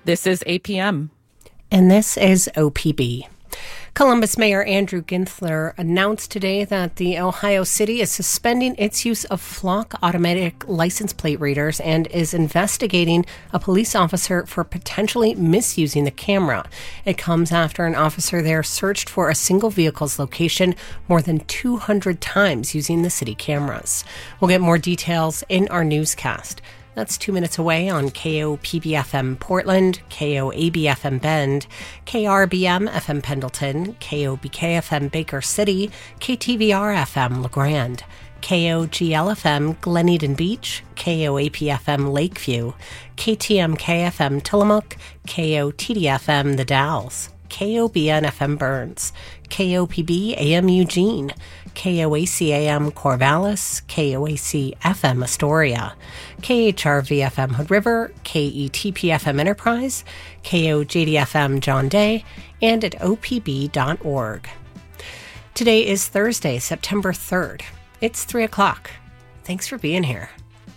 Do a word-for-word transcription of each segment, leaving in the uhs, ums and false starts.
This is A P M. And this is O P B. Columbus Mayor Andrew Ginther announced today that the Ohio City is suspending its use of Flock automatic license plate readers and is investigating a police officer for potentially misusing the camera. It comes after an officer there searched for a single vehicle's location more than two hundred times using the city cameras. We'll get more details in our newscast. That's two minutes away on K O P B F M Portland, K O A B F M Bend, K R B M F M Pendleton, K O B K F M Baker City, K T V R F M LeGrand, K O G L F M Glen Eden Beach, K O A P F M Lakeview, K T M K F M Tillamook, K O T D F M The Dalles, K O B N F M Burns, K O P B A M Eugene, K O A C A M Corvallis, K O A C F M Astoria, K H R V F M Hood River, K E T P F M Enterprise, K O J D F M John Day, and at O P B dot org. Today is Thursday, September third. It's three o'clock. Thanks for being here.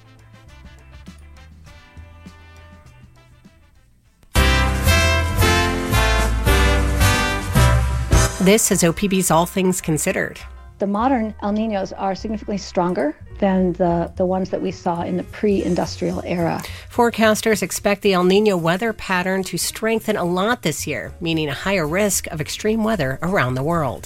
This is O P B's All Things Considered. The modern El Niños are significantly stronger than the, the ones that we saw in the pre-industrial era. Forecasters expect the El Niño weather pattern to strengthen a lot this year, meaning a higher risk of extreme weather around the world.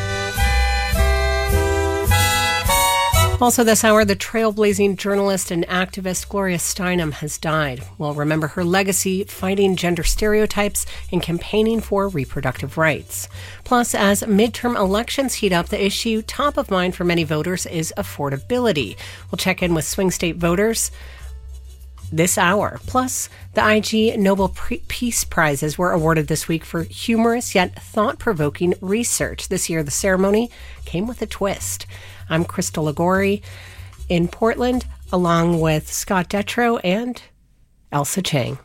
Also this hour, the trailblazing journalist and activist Gloria Steinem has died. We'll remember her legacy fighting gender stereotypes and campaigning for reproductive rights. Plus, as midterm elections heat up, the issue top of mind for many voters is affordability. We'll check in with swing state voters this hour. Plus, the I G Nobel Peace Prizes were awarded this week for humorous yet thought-provoking research. This year, the ceremony came with a twist. I'm Crystal Ligori in Portland, along with Scott Detrow and Elsa Chang.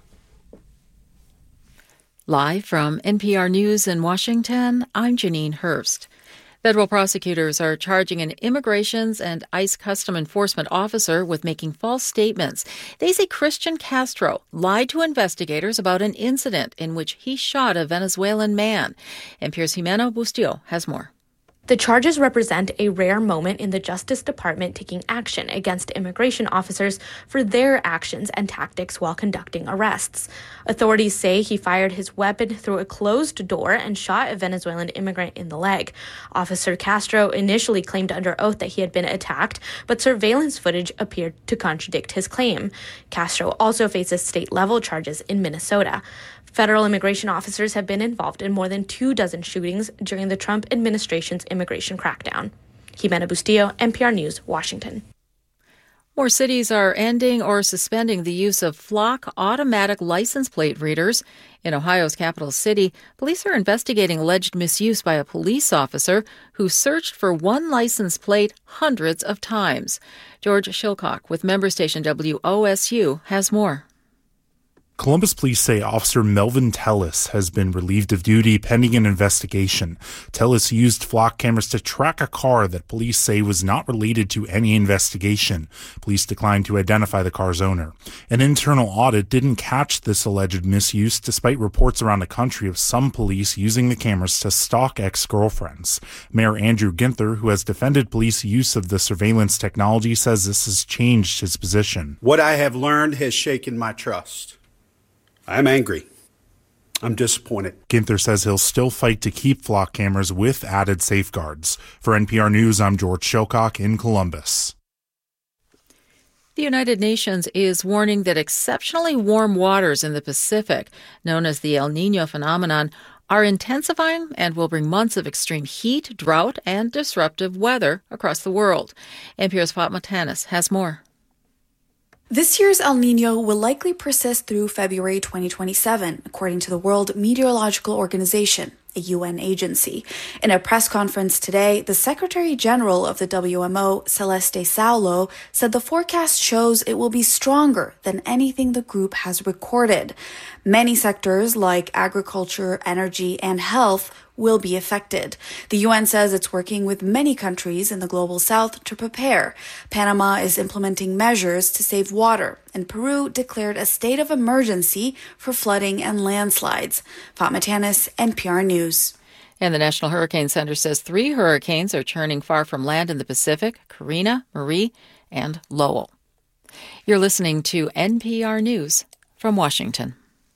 Live from N P R News in Washington, I'm Janine Hurst. Federal prosecutors are charging an immigrations and ICE custom enforcement officer with making false statements. They say Christian Castro lied to investigators about an incident in which he shot a Venezuelan man. N P R's Jimena Bustillo has more. The charges represent a rare moment in the Justice Department taking action against immigration officers for their actions and tactics while conducting arrests. Authorities say he fired his weapon through a closed door and shot a Venezuelan immigrant in the leg. Officer Castro initially claimed under oath that he had been attacked, but surveillance footage appeared to contradict his claim. Castro also faces state-level charges in Minnesota. Federal immigration officers have been involved in more than two dozen shootings during the Trump administration's immigration crackdown. Jimena Bustillo, N P R News, Washington. More cities are ending or suspending the use of Flock automatic license plate readers. In Ohio's capital city, police are investigating alleged misuse by a police officer who searched for one license plate hundreds of times. George Shilcock with member station W O S U has more. Columbus police say Officer Melvin Tellis has been relieved of duty pending an investigation. Tellis used Flock cameras to track a car that police say was not related to any investigation. Police declined to identify the car's owner. An internal audit didn't catch this alleged misuse, despite reports around the country of some police using the cameras to stalk ex-girlfriends. Mayor Andrew Ginther, who has defended police use of the surveillance technology, says this has changed his position. What I have learned has shaken my trust. I'm angry. I'm disappointed. Ginther says he'll still fight to keep Flock cameras with added safeguards. For N P R News, I'm George Shilcock in Columbus. The United Nations is warning that exceptionally warm waters in the Pacific, known as the El Niño phenomenon, are intensifying and will bring months of extreme heat, drought, and disruptive weather across the world. N P R's Fatma Tanis has more. This year's El Niño will likely persist through February twenty twenty-seven, according to the World Meteorological Organization, a U N agency. In a press conference today, the Secretary General of the W M O, Celeste Saulo, said the forecast shows it will be stronger than anything the group has recorded. Many sectors like agriculture, energy, and health will be affected. The U N says it's working with many countries in the global south to prepare. Panama is implementing measures to save water, and Peru declared a state of emergency for flooding and landslides. Fatma Tanis, N P R News. And the National Hurricane Center says three hurricanes are churning far from land in the Pacific: Karina, Marie, and Lowell. You're listening to N P R News from Washington.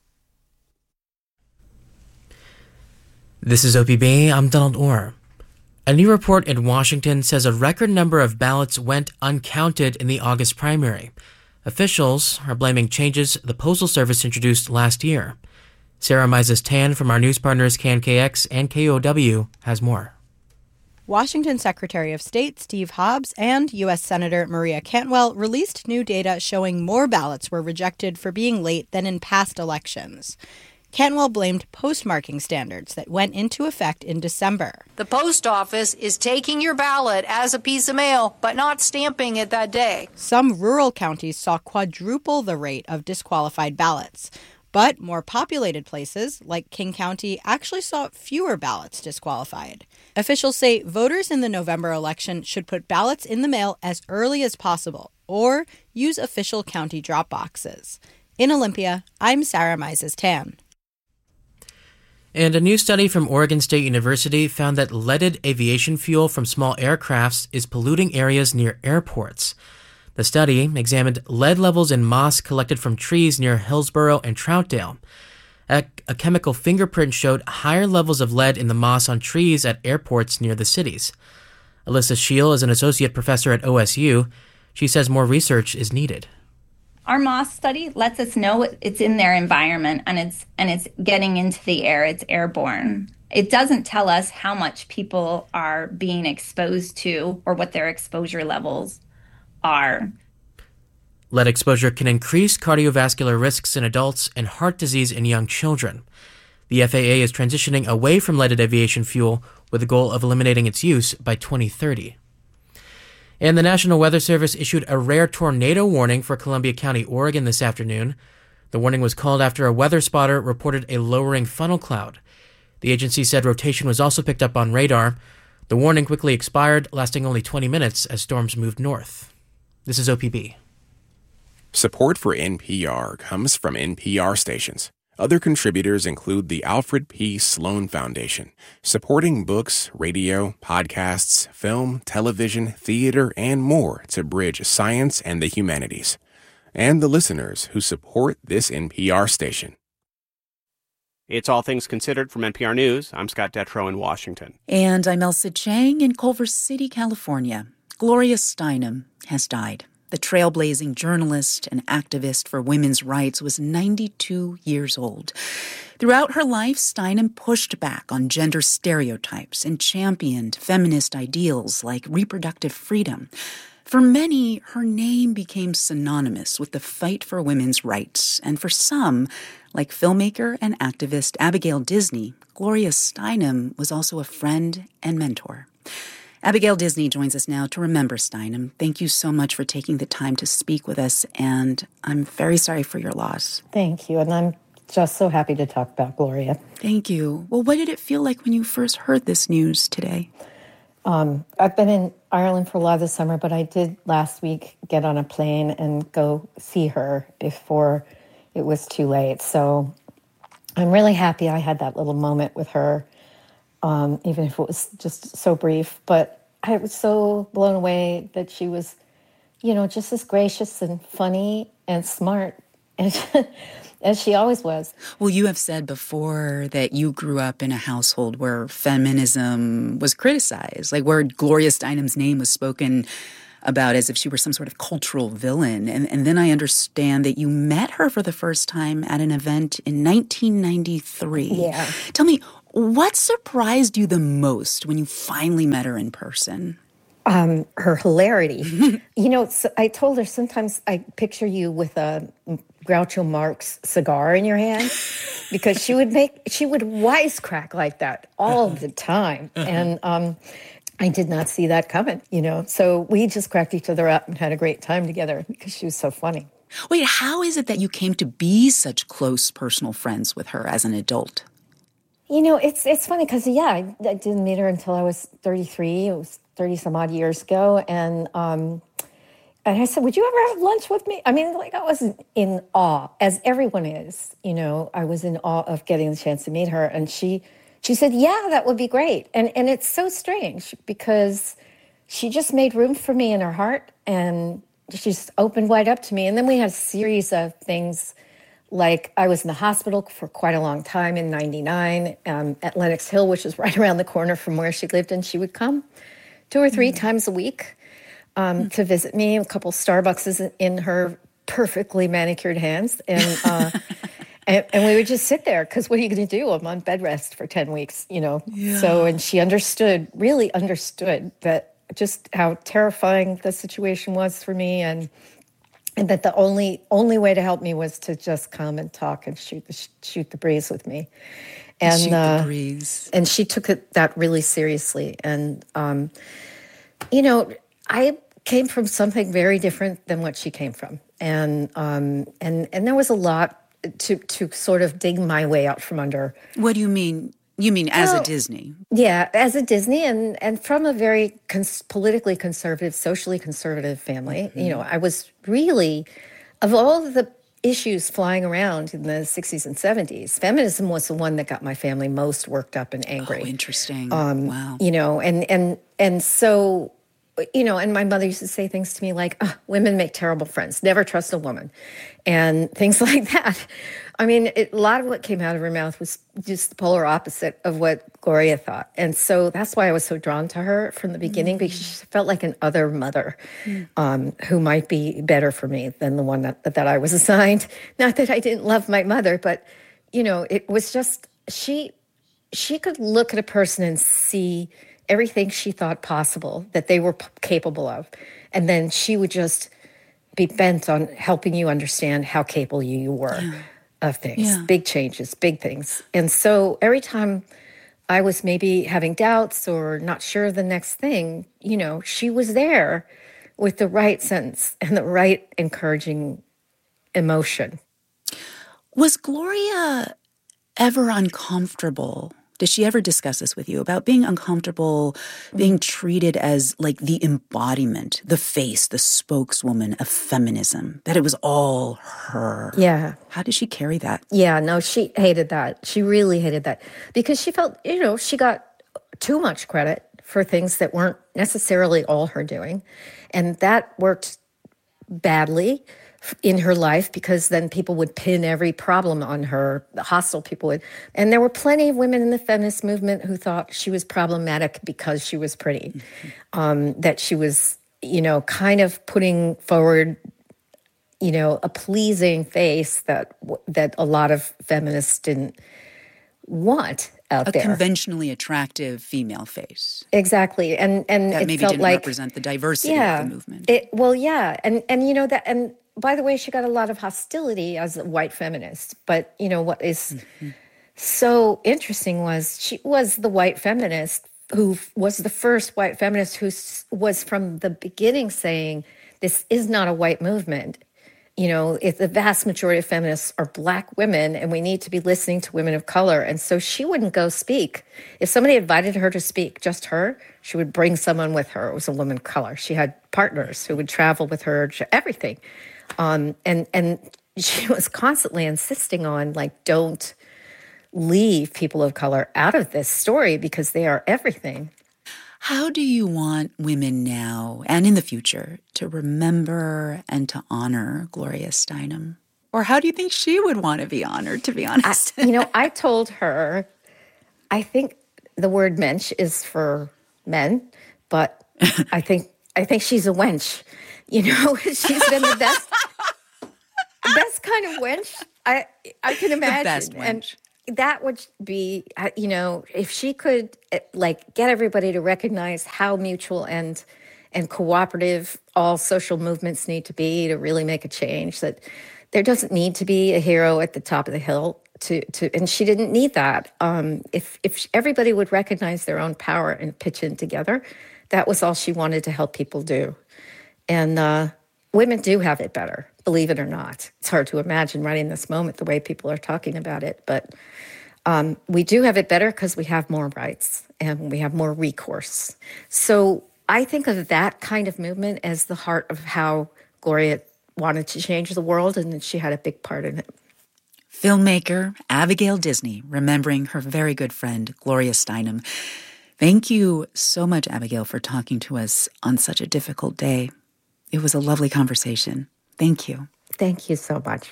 This is O P B. I'm Donald Orr. A new report in Washington says a record number of ballots went uncounted in the August primary. Officials are blaming changes the Postal Service introduced last year. Sarah Mises-Tan from our news partners K N K X and K O W has more. Washington Secretary of State Steve Hobbs and U S Senator Maria Cantwell released new data showing more ballots were rejected for being late than in past elections. Cantwell blamed postmarking standards that went into effect in December. The post office is taking your ballot as a piece of mail, but not stamping it that day. Some rural counties saw quadruple the rate of disqualified ballots. But more populated places, like King County, actually saw fewer ballots disqualified. Officials say voters in the November election should put ballots in the mail as early as possible or use official county drop boxes. In Olympia, I'm Sarah Mises-Tan. And a new study from Oregon State University found that leaded aviation fuel from small aircrafts is polluting areas near airports. The study examined lead levels in moss collected from trees near Hillsborough and Troutdale. A, a chemical fingerprint showed higher levels of lead in the moss on trees at airports near the cities. Alyssa Scheel is an associate professor at O S U. She says more research is needed. Our moss study lets us know it's in their environment and it's and it's getting into the air. It's airborne. It doesn't tell us how much people are being exposed to or what their exposure levels are. Lead exposure can increase cardiovascular risks in adults and heart disease in young children. The F A A is transitioning away from leaded aviation fuel with the goal of eliminating its use by twenty thirty. And the National Weather Service issued a rare tornado warning for Columbia County, Oregon this afternoon. The warning was called after a weather spotter reported a lowering funnel cloud. The agency said rotation was also picked up on radar. The warning quickly expired, lasting only twenty minutes as storms moved north. This is O P B. Support for N P R comes from N P R stations. Other contributors include the Alfred P. Sloan Foundation, supporting books, radio, podcasts, film, television, theater, and more to bridge science and the humanities. And the listeners who support this N P R station. It's All Things Considered from N P R News. I'm Scott Detrow in Washington. And I'm Elsa Chang in Culver City, California. Gloria Steinem has died. The trailblazing journalist and activist for women's rights was ninety-two years old. Throughout her life, Steinem pushed back on gender stereotypes and championed feminist ideals like reproductive freedom. For many, her name became synonymous with the fight for women's rights, and for some, like filmmaker and activist Abigail Disney, Gloria Steinem was also a friend and mentor. Abigail Disney joins us now to remember Steinem. Thank you so much for taking the time to speak with us, and I'm very sorry for your loss. Thank you, and I'm just so happy to talk about Gloria. Thank you. Well, what did it feel like when you first heard this news today? Um, I've been in Ireland for a lot of the summer, but I did last week get on a plane and go see her before it was too late. So I'm really happy I had that little moment with her. Um, even if it was just so brief. But I was so blown away that she was, you know, just as gracious and funny and smart as, as she always was. Well, you have said before that you grew up in a household where feminism was criticized, like where Gloria Steinem's name was spoken about as if she were some sort of cultural villain. And, and then I understand that you met her for the first time at an event in nineteen ninety-three. Yeah. Tell me, what surprised you the most when you finally met her in person? Um, her hilarity. You know, so I told her sometimes I picture you with a Groucho Marx cigar in your hand because she would make, she would wisecrack like that all the time. And um, I did not see that coming, you know. So we just cracked each other up and had a great time together because she was so funny. Wait, how is it that you came to be such close personal friends with her as an adult? You know, it's it's funny because, yeah, I, I didn't meet her until I was thirty-three. It was thirty some odd years ago. And um, and I said, would you ever have lunch with me? I mean, like, I was in awe, as everyone is. You know, I was in awe of getting the chance to meet her. And she she said, yeah, that would be great. And and it's so strange because she just made room for me in her heart. And she just opened wide up to me. And then we had a series of things. Like, I was in the hospital for quite a long time in ninety-nine um, at Lenox Hill, which is right around the corner from where she lived. And she would come two or three mm. times a week um, mm. to visit me. A couple Starbucks in her perfectly manicured hands. And uh, and, and we would just sit there because what are you going to do? I'm on bed rest for ten weeks, you know. Yeah. So, and she understood, really understood that just how terrifying the situation was for me. And And that the only only way to help me was to just come and talk and shoot the shoot the breeze with me, and shoot uh, the breeze. And she took it that really seriously. And um, you know, I came from something very different than what she came from, and um, and and there was a lot to to sort of dig my way out from under. What do you mean? You mean as well, a Disney? Yeah, as a Disney, and, and from a very cons- politically conservative, socially conservative family. Mm-hmm. You know, I was really, of all the issues flying around in the sixties and seventies, feminism was the one that got my family most worked up and angry. Oh, interesting. Um, wow. You know, and, and, and so, you know, and my mother used to say things to me like, oh, women make terrible friends, never trust a woman, and things like that. I mean, it, a lot of what came out of her mouth was just the polar opposite of what Gloria thought. And so that's why I was so drawn to her from the beginning, mm-hmm. because she felt like an other mother mm. um, who might be better for me than the one that, that I was assigned. Not that I didn't love my mother, but, you know, it was just, she, she could look at a person and see everything she thought possible that they were p- capable of. And then she would just be bent on helping you understand how capable you, you were. Yeah. Of things, yeah. Big changes, big things. And so every time I was maybe having doubts or not sure of the next thing, you know, she was there with the right sense and the right encouraging emotion. Was Gloria ever uncomfortable? Did she ever discuss this with you about being uncomfortable, being treated as like the embodiment, the face, the spokeswoman of feminism, that it was all her? Yeah. How did she carry that? Yeah, no, she hated that. She really hated that because she felt, you know, she got too much credit for things that weren't necessarily all her doing. And that worked badly in her life because then people would pin every problem on her, the hostile people would. And there were plenty of women in the feminist movement who thought she was problematic because she was pretty, mm-hmm. um, that she was, you know, kind of putting forward, you know, a pleasing face that that a lot of feminists didn't want out a there. A conventionally attractive female face. Exactly. And and that it maybe felt didn't like, represent the diversity yeah, of the movement. It, well, yeah. And, and, you know, that, and by the way, she got a lot of hostility as a white feminist. But, you know, what is mm-hmm. so interesting was she was the white feminist who was the first white feminist who was from the beginning saying, this is not a white movement. You know, if the vast majority of feminists are Black women and we need to be listening to women of color. And so she wouldn't go speak. If somebody invited her to speak, just her, she would bring someone with her. It was a woman of color. She had partners who would travel with her, everything. Um, and, and she was constantly insisting on, like, don't leave people of color out of this story because they are everything. How do you want women now and in the future to remember and to honor Gloria Steinem? Or how do you think she would want to be honored, to be honest? I, you know, I told her, I think the word mensch is for men, but I think I think she's a wench. You know, she's been the best, best kind of wench I I can imagine. The best wench. And that would be, you know, if she could, like, get everybody to recognize how mutual and and cooperative all social movements need to be to really make a change, that there doesn't need to be a hero at the top of the hill to, to and she didn't need that. Um, if, if everybody would recognize their own power and pitch in together, that was all she wanted to help people do. And uh, women do have it better, believe it or not. It's hard to imagine right in this moment the way people are talking about it, but Um, we do have it better because we have more rights and we have more recourse. So I think of that kind of movement as the heart of how Gloria wanted to change the world, and she had a big part in it. Filmmaker Abigail Disney, remembering her very good friend, Gloria Steinem. Thank you so much, Abigail, for talking to us on such a difficult day. It was a lovely conversation. Thank you. Thank you so much.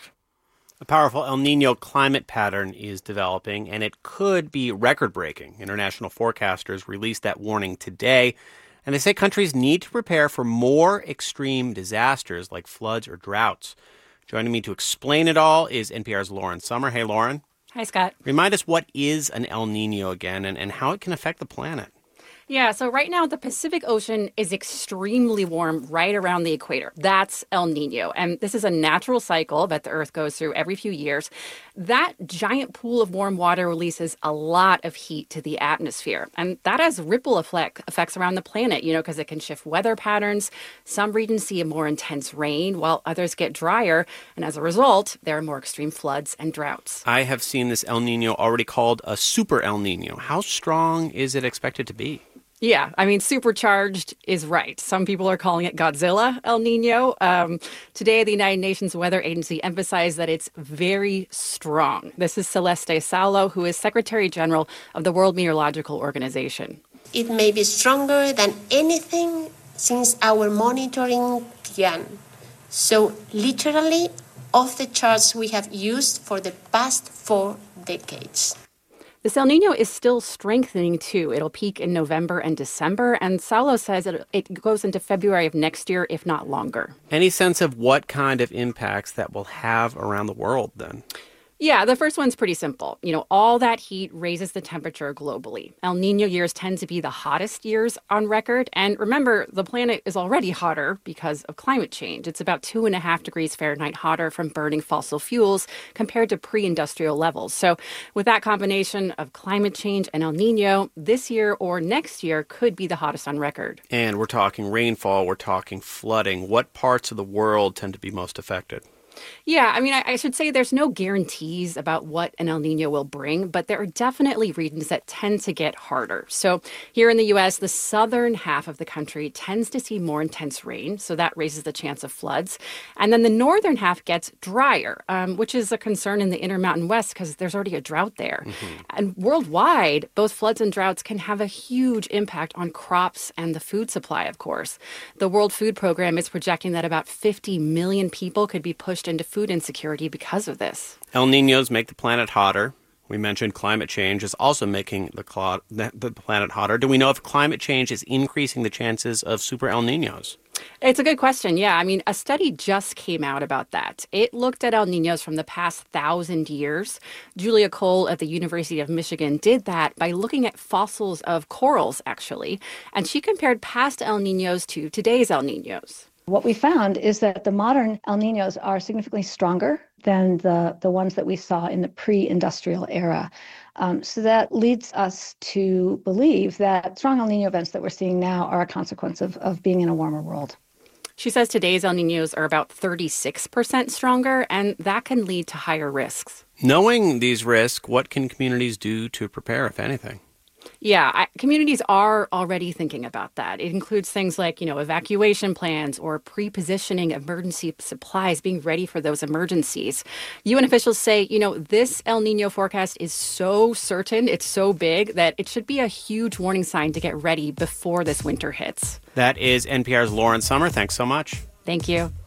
A powerful El Nino climate pattern is developing, and it could be record-breaking. International forecasters released that warning today, and they say countries need to prepare for more extreme disasters like floods or droughts. Joining me to explain it all is N P R's Lauren Sommer. Hey, Lauren. Hi, Scott. Remind us what is an El Nino again and, and how it can affect the planet. Yeah, so right now the Pacific Ocean is extremely warm right around the equator. That's El Nino. And this is a natural cycle that the Earth goes through every few years. That giant pool of warm water releases a lot of heat to the atmosphere. And that has ripple effect, effects around the planet, you know, because it can shift weather patterns. Some regions see a more intense rain while others get drier. And as a result, there are more extreme floods and droughts. I have seen this El Nino already called a super El Nino. How strong is it expected to be? Yeah, I mean, supercharged is right. Some people are calling it Godzilla El Nino. Um, today, the United Nations Weather Agency emphasized that it's very strong. This is Celeste Saulo, who is Secretary General of the World Meteorological Organization. It may be stronger than anything since our monitoring began. So literally off the charts we have used for the past four decades. This El Nino is still strengthening, too. It'll peak in November and December, and Saulo says it, it goes into February of next year, if not longer. Any sense of what kind of impacts that will have around the world, then? Yeah, the first one's pretty simple. You know, all that heat raises the temperature globally. El Nino years tend to be the hottest years on record. And remember, the planet is already hotter because of climate change. It's about two and a half degrees Fahrenheit hotter from burning fossil fuels compared to pre-industrial levels. So with that combination of climate change and El Nino, this year or next year could be the hottest on record. And we're talking rainfall, we're talking flooding. What parts of the world tend to be most affected? Yeah, I mean, I, I should say there's no guarantees about what an El Nino will bring, but there are definitely regions that tend to get harder. So here in the U S, the southern half of the country tends to see more intense rain, so that raises the chance of floods. And then the northern half gets drier, um, which is a concern in the Intermountain West because there's already a drought there. Mm-hmm. And worldwide, both floods and droughts can have a huge impact on crops and the food supply, of course. The World Food Program is projecting that about fifty million people could be pushed into food insecurity because of this. El Ninos make the planet hotter. We mentioned climate change is also making the, cl- the planet hotter. Do we know if climate change is increasing the chances of super El Ninos? It's a good question. Yeah, I mean, a study just came out about that. It looked at El Ninos from the past thousand years. Julia Cole at the University of Michigan did that by looking at fossils of corals, actually. And she compared past El Ninos to today's El Ninos. What we found is that the modern El Ninos are significantly stronger than the, the ones that we saw in the pre-industrial era. Um, so that leads us to believe that strong El Nino events that we're seeing now are a consequence of, of being in a warmer world. She says today's El Ninos are about thirty-six percent stronger, and that can lead to higher risks. Knowing these risks, what can communities do to prepare, if anything? Yeah, I, communities are already thinking about that. It includes things like, you know, evacuation plans or pre-positioning emergency supplies, being ready for those emergencies. U N officials say, you know, this El Nino forecast is so certain, it's so big, that it should be a huge warning sign to get ready before this winter hits. That is N P R's Lauren Sommer. Thanks so much. Thank you.